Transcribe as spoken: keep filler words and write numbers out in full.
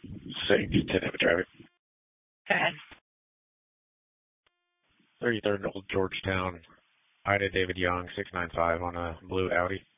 Six, ten Abbott traffic. ten. thirty-third Old Georgetown. Ida David Young, six nine five on a blue Audi.